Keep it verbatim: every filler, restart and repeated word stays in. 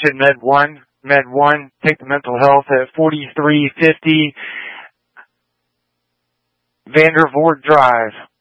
location, Med one. Med one, take the mental health at forty-three fifty Vandervoort Drive.